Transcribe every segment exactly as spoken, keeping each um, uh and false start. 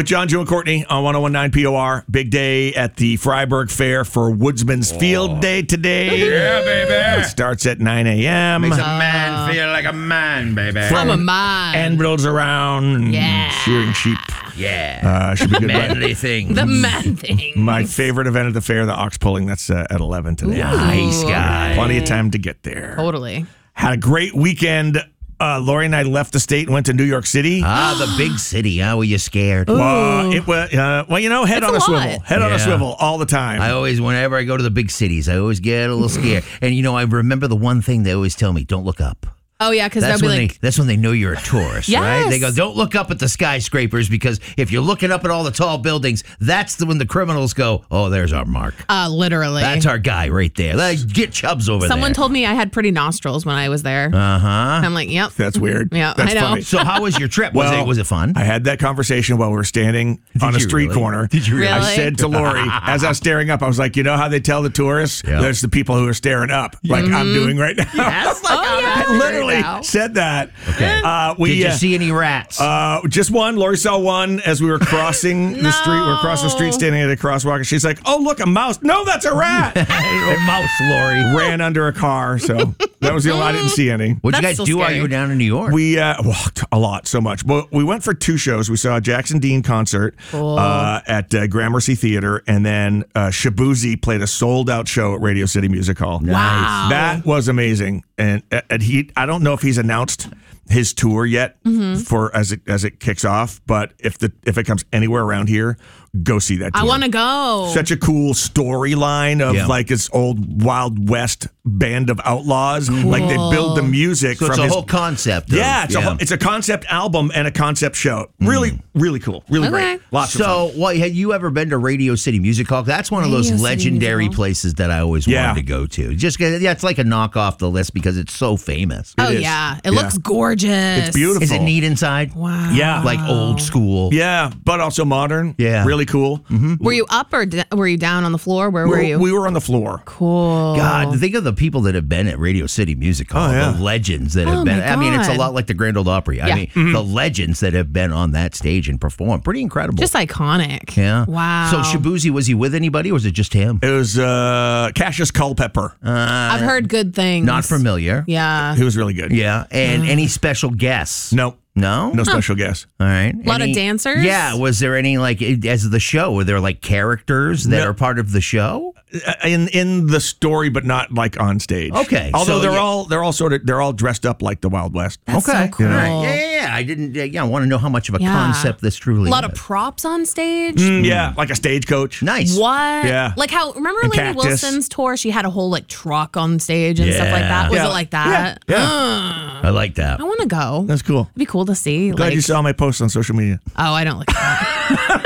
John, Joe, and Courtney on one oh one point nine P O R. Big day at the Freiburg Fair for Woodsman's oh. Field Day today. Yeah, baby. It starts at nine a.m. Makes a man feel like a man, baby. I'm a man. Anvils around and yeah. shearing sheep. Yeah. Uh, should be good. Manly thing. The man thing. My favorite event at the fair, the ox pulling. That's uh, at eleven today. Ooh. Nice guy. Plenty of time to get there. Totally. Had a great weekend. Uh, Lori and I left the state and went to New York City. Ah, the big city. How were you scared? Well, it was, uh, well, you know, head It's on a, a swivel. lot. Head on Yeah. a swivel all the time. I always, whenever I go to the big cities, I always get a little scared. And, you know, I remember the one thing they always tell me, don't look up. Oh, yeah, because they'll That's be when like, they that's when they know you're a tourist, Yes. right? They go, don't look up at the skyscrapers because if you're looking up at all the tall buildings, that's the, when the criminals go, oh, there's our mark. uh, literally. That's our guy right there. Like, get Chubbs over Someone there. told me I had pretty nostrils when I was there. Uh-huh. I'm like, yep. That's weird. Yeah, That's I know. funny. So how was your trip? Was, Well, it, was it fun? I had that conversation while we were standing on a you street really? corner. Did you really? I Really? said to Lori, as I was staring up, I was like, you know how they tell the tourists? Yeah. There's the people who are staring up, like I'm doing right now. Yes, like Oh, yeah. I literally Right now. said that. Okay. Uh, we, Did you uh, see any rats? Uh, just one. Lori saw one as we were crossing the street. We were crossing the street, standing at a crosswalk, and she's like, "Oh, look, a mouse! No, that's a rat!" a mouse, Lori. Ran under a car, so that was the only. I didn't see any. What'd you That's guys so do while scary. you were down in New York? We uh, walked a lot, so much. But we went for two shows. We saw a Jackson Dean concert Cool. uh, at uh, Gramercy Theater, and then uh, Shabuzi played a sold-out show at Radio City Music Hall. Wow. That was amazing. And, and he, I don't know if he's announced his tour yet Mm-hmm. for as it as it kicks off, but if the if it comes anywhere around here, go see that tour. I want to go. Such a cool storyline of Yeah. like his old Wild West band of outlaws. Like they build the music so from it's a his whole concept. Of, yeah, it's, A, whole- it's a concept album and a concept show. Really, really cool. Really Okay. great. Lots of So, fun. what, had you ever been to Radio City Music Hall? That's one of Radio those City legendary Music Hall. places that I always Yeah. wanted to go to. Just 'cause- yeah, it's like a knock off the list because it's so famous. oh, It is. yeah. It Yeah. looks gorgeous. It's beautiful. Is it neat inside? Wow. Yeah. Like old school. Yeah, but also modern. Yeah. Really cool. Were you up or d- were you down on the floor? Where We were were, you? we were on the floor. cool. God, think of the people that have been at Radio City Music Hall, Oh, yeah. the legends that have Oh, been. my I mean, it's a God. lot like the Grand Ole Opry. I Yeah. mean, the legends that have been on that stage and performed. Pretty incredible. Just iconic. yeah. Wow. So Shabuzi, was he with anybody or was it just him? It was uh, Cassius Culpepper. I've heard good things. Not familiar. Yeah. he was really good. Yeah. And any special guests? No, No? no special guest. All right. A lot of Any- dancers? Yeah. Was there any, like, as the show, were there, like, characters that No. are part of the show? Uh, In in the story, but not like on stage. Okay, Although so they're you- all they're all sort of they're all dressed up like the Wild West. That's so cool. All right. Yeah, yeah, yeah. I didn't, uh, yeah, I want to know how much of a Yeah. concept this truly A lot is. of props on stage. Mm, yeah, like a stagecoach. Nice. What? Yeah. Like how, remember And Lady Cactus. Wilson's tour? She had a whole like truck on stage and stuff like that. Was Yeah. it like that? Yeah, yeah. I like that. I want to go. That's cool. It'd be cool to see. Glad like, you saw my post on social media. Oh, I don't like that.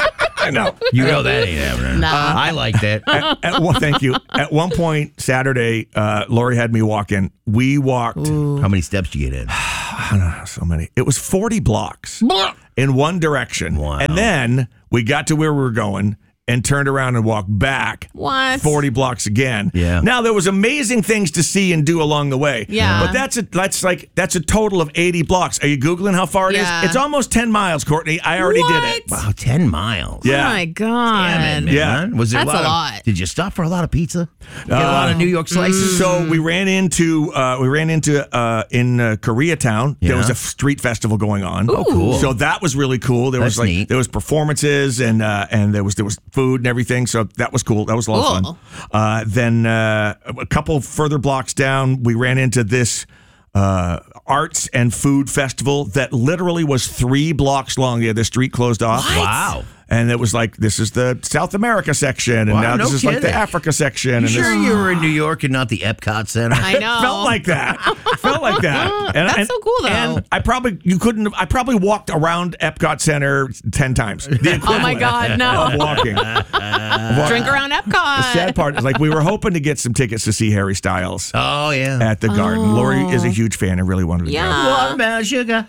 I know. You know that ain't happening. Nah. I like that. at, at one, thank you. At one point Saturday, uh, Lori had me walk in. We walked How many steps do you get in? I don't know, so many. It was forty blocks in one direction. Wow. And then we got to where we were going and turned around and walked back What? forty blocks again. Yeah. Now there was amazing things to see and do along the way. Yeah. But that's a that's like that's a total of eighty blocks. Are you Googling how far it is? Yeah. It's almost ten miles, Courtney. I already did it. What? Wow, ten miles. Yeah. Oh my God. Damn it, man. Yeah. Was there That's a lot? a of- lot. Did you stop for a lot of pizza? Get a lot of New York slices? So we ran into uh, we ran into uh, in uh, Koreatown. There Yeah. was a street festival going on. Oh, cool. So that was really cool. There was That's like neat. there was performances and uh, and there was there was food and everything. So that was cool. That was a lot Cool. of fun. Uh, then uh, a couple further blocks down, we ran into this uh, arts and food festival that literally was three blocks long. Yeah, the street closed off. Wow. And it was like, this is the South America section, and Wow, now no this is like the kidding. Africa section. and Sure, this, you were in New York and not the Epcot Center. I know. felt like that. felt like that. And, That's and- so cool, though. And I probably you couldn't. have- I probably walked around Epcot Center ten times. The Oh my equivalent God, of no. walking. Of walking. Drink around The Epcot. sad part is like we were hoping to get some tickets to see Harry Styles Oh, yeah. at the Garden. Lori is a huge fan and really wanted to Yeah. go. Watermelon sugar.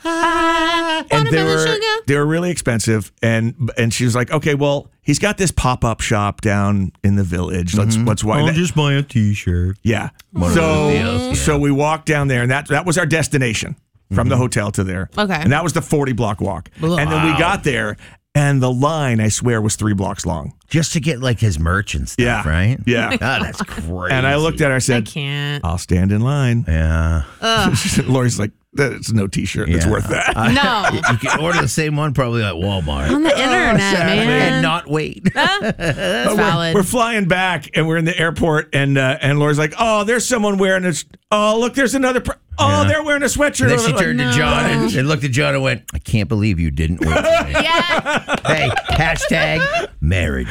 And they Watermelon were sugar. they were really expensive, and and she was like, okay, well, he's got this pop up shop down in the village. Let's let's why I'll just buy a T-shirt. yeah. One of So those deals, yeah. so we walked down there, and that that was our destination from the hotel to there. Okay. and that was the forty block walk. And then we got there, And the line, I swear, was three blocks long. Just to get like his merch and stuff, Yeah. right? Yeah. God, that's crazy. And I looked at her, I I said, can't. I'll stand in line. Yeah. Lori's like, that's no t-shirt. It's Yeah. worth that. No. You can order the same one probably at Walmart. On the internet, man. And not wait. That's But valid. We're, we're flying back, and we're in the airport, and uh, and Lori's like, oh, there's someone wearing this. Oh, look, there's another. Pr- oh, Yeah. they're wearing a sweatshirt. Then she Like, turned to John and, and looked at John and went, I can't believe you didn't wait for me. yeah. Hey, hashtag marriage.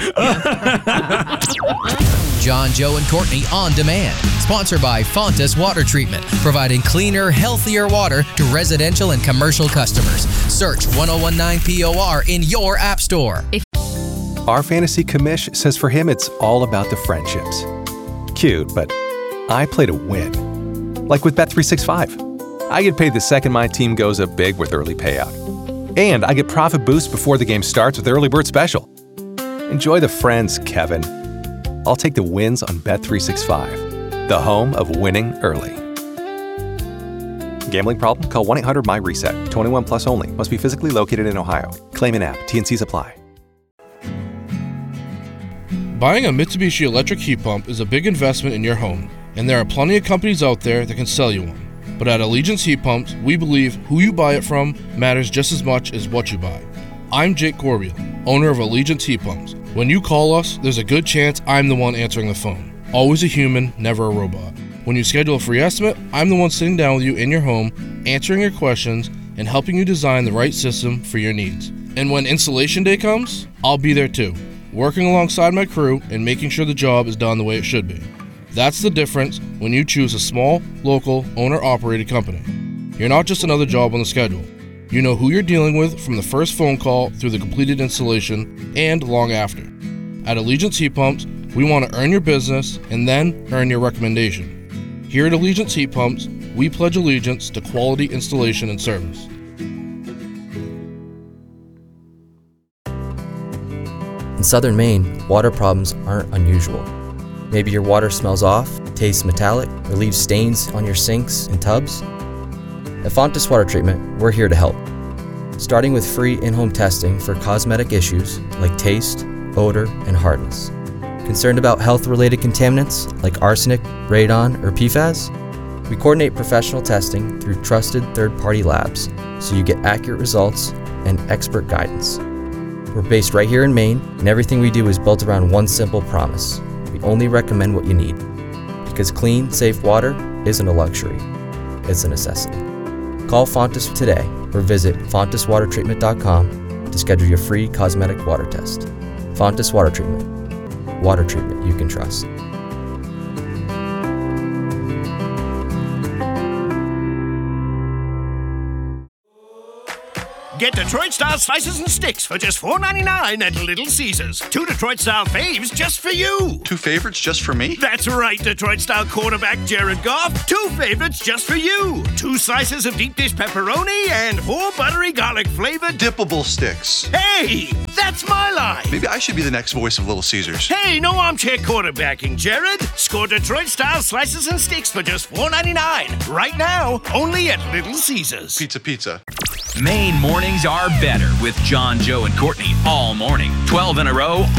John, Joe, and Courtney On Demand. Sponsored by Fontas Water Treatment, providing cleaner, healthier water to residential and commercial customers. Search ten nineteen P O R in your app store. Our fantasy commish says for him it's all about the friendships. Cute, but I play to win. Like with Bet three sixty-five. I get paid the second my team goes up big with early payout. And I get profit boost before the game starts with Early Bird Special. Enjoy the friends, Kevin. I'll take the wins on Bet three sixty-five, the home of winning early. Gambling problem? Call one eight hundred M Y reset. twenty-one plus only. Must be physically located in Ohio. Claim in app. T N Cs apply. Buying a Mitsubishi electric heat pump is a big investment in your home, and there are plenty of companies out there that can sell you one. But at Allegiance Heat Pumps, we believe who you buy it from matters just as much as what you buy. I'm Jake Corbeil, owner of Allegiance Heat Pumps. When you call us, there's a good chance I'm the one answering the phone. Always a human, never a robot. When you schedule a free estimate, I'm the one sitting down with you in your home, answering your questions, and helping you design the right system for your needs. And when installation day comes, I'll be there too, working alongside my crew and making sure the job is done the way it should be. That's the difference when you choose a small, local, owner-operated company. You're not just another job on the schedule. You know who you're dealing with from the first phone call through the completed installation and long after. At Allegiance Heat Pumps, we want to earn your business and then earn your recommendation. Here at Allegiance Heat Pumps, we pledge allegiance to quality installation and service. In southern Maine, water problems aren't unusual. Maybe your water smells off, tastes metallic, or leaves stains on your sinks and tubs. At Fontas Water Treatment, we're here to help. Starting with free in-home testing for cosmetic issues like taste, odor, and hardness. Concerned about health-related contaminants like arsenic, radon, or P FAS? We coordinate professional testing through trusted third-party labs so you get accurate results and expert guidance. We're based right here in Maine, and everything we do is built around one simple promise. We only recommend what you need. Because clean, safe water isn't a luxury, it's a necessity. Call Fontas today or visit fontas water treatment dot com to schedule your free cosmetic water test. Fontas Water Treatment. Water treatment you can trust. Get Detroit-style slices and sticks for just four ninety-nine at Little Caesars. Two Detroit-style faves just for you. Two favorites just for me? That's right, Detroit-style quarterback Jared Goff. Two favorites just for you. Two slices of deep dish pepperoni and four buttery garlic-flavored Dippable sticks. Hey, that's my line. Maybe I should be the next voice of Little Caesars. Hey, no armchair quarterbacking, Jared. Score Detroit-style slices and sticks for just four ninety-nine. Right now, only at Little Caesars. Pizza, pizza. Maine mornings are better with John, Joe, and Courtney all morning. twelve in a row